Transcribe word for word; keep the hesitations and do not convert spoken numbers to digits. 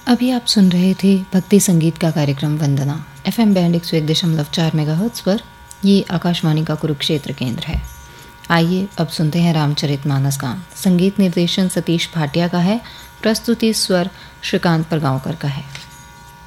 अभी आप सुन रहे थे भक्ति संगीत का कार्यक्रम वंदना एफ एम बैंड एक सौ एक दशमलव चार मेगाहर्ट्ज़ पर। ये आकाशवाणी का कुरुक्षेत्र केंद्र है। आइए अब सुनते हैं रामचरितमानस गान। संगीत निर्देशन सतीश भाटिया का है, प्रस्तुति स्वर श्रीकांत परगांवकर का है।